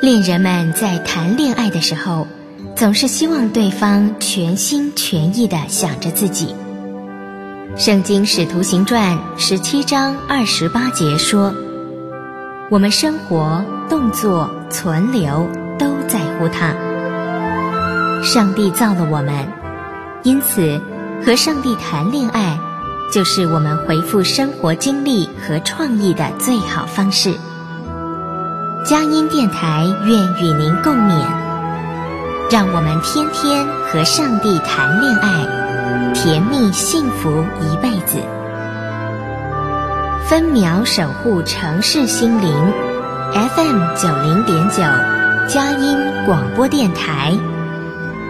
恋人们在谈恋爱的时候，总是希望对方全心全意地想着自己。圣经使徒行传17章28节说，我们生活、动作、存留都在乎他。上帝造了我们，因此和上帝谈恋爱就是我们回复生活经历和创意的最好方式。佳音电台愿与您共勉，让我们天天和上帝谈恋爱，甜蜜幸福一辈子。分秒守护城市心灵 FM 90.9佳音广播电台。